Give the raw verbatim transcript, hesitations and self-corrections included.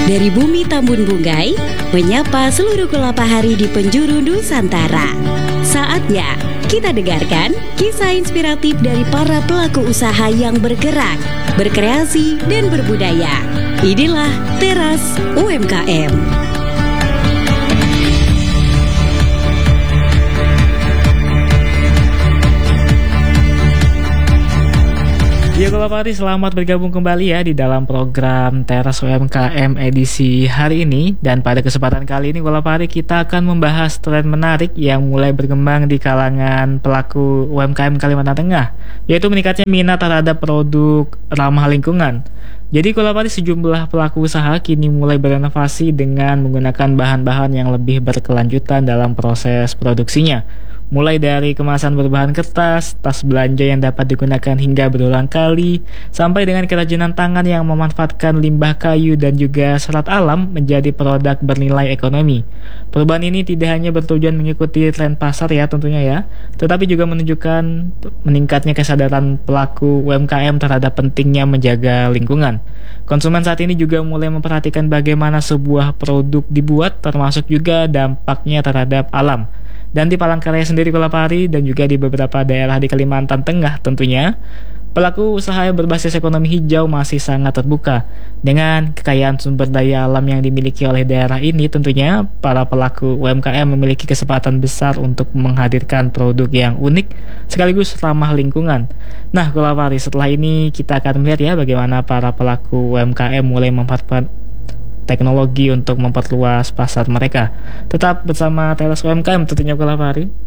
Dari bumi Tambun Bunggai, menyapa seluruh kelapahari di penjuru Nusantara. Saatnya kita dengarkan kisah inspiratif dari para pelaku usaha yang bergerak, berkreasi, dan berbudaya. Inilah Teras U M K M. Ya Golapari, selamat bergabung kembali ya di dalam program Teras U M K M edisi hari ini. Dan pada kesempatan kali ini Golapari, kita akan membahas tren menarik yang mulai berkembang di kalangan pelaku U M K M Kalimantan Tengah, yaitu meningkatnya minat terhadap produk ramah lingkungan. Jadi Golapari, sejumlah pelaku usaha kini mulai berinovasi dengan menggunakan bahan-bahan yang lebih berkelanjutan dalam proses produksinya. Mulai dari kemasan berbahan kertas, tas belanja yang dapat digunakan hingga berulang kali, sampai dengan kerajinan tangan yang memanfaatkan limbah kayu dan juga serat alam menjadi produk bernilai ekonomi. Perubahan ini tidak hanya bertujuan mengikuti tren pasar ya tentunya ya, tetapi juga menunjukkan meningkatnya kesadaran pelaku U M K M terhadap pentingnya menjaga lingkungan. Konsumen saat ini juga mulai memperhatikan bagaimana sebuah produk dibuat, termasuk juga dampaknya terhadap alam. Dan di Palangkaraya sendiri Golapari dan juga di beberapa daerah di Kalimantan Tengah tentunya, pelaku usaha yang berbasis ekonomi hijau masih sangat terbuka. Dengan kekayaan sumber daya alam yang dimiliki oleh daerah ini, tentunya para pelaku U M K M memiliki kesempatan besar untuk menghadirkan produk yang unik sekaligus ramah lingkungan. Nah Golapari, setelah ini kita akan melihat ya bagaimana para pelaku U M K M mulai memanfaatkan teknologi untuk memperluas pasar mereka. Tetap bersama Teras U M K M tentunya Golapari.